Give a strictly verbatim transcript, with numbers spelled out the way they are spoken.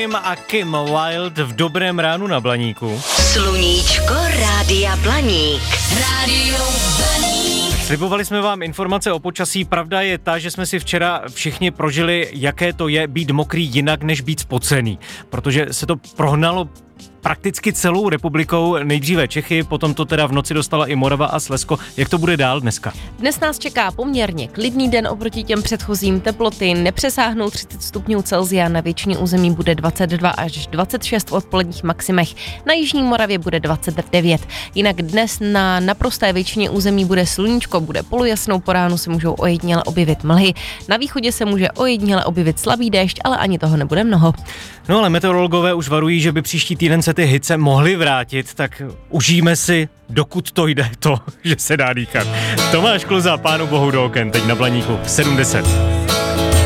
Flame a Kim Wilde v dobrém ránu na Blaníku. Sluníčko Rádia Blaník. Rádio Blaník. Slibovali jsme vám informace o počasí. Pravda je ta, že jsme si včera všichni prožili, jaké to je být mokrý jinak, než být spocený. Protože se to prohnalo prakticky celou republikou, nejdříve Čechy, potom to teda v noci dostala i Morava a Slezsko. Jak to bude dál dneska? Dnes nás čeká poměrně klidný den oproti těm předchozím. Teploty nepřesáhnou třicet stupňů Celsia, na většině území bude dvacet dva až dvacet šest v odpoledních maximech, na jižní Moravě bude dvacet devět. Jinak dnes na naprosté většině území bude sluníčko, bude polojasnou, po ránu se můžou ojediněle objevit mlhy. Na východě se může ojediněle objevit slabý déšť, ale ani toho nebude mnoho. No ale meteorologové už varují, že by příští týden se ty hice mohly vrátit, tak užijme si, dokud to jde, to, že se dá dýchat. Tomáš Kluza, pánu bohu do oken, teď na Blaníku v sedm deset.